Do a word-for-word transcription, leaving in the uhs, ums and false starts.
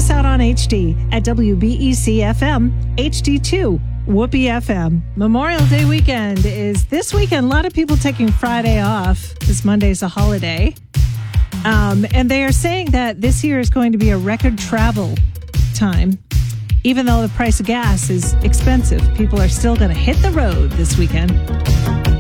us out on H D at W B E C F M, H D two, Whoopee F M. Memorial Day weekend is this weekend. A lot of people taking Friday off because Monday's a holiday. Um, and they are saying that this year is going to be a record travel time. Even though the price of gas is expensive, people are still going to hit the road this weekend.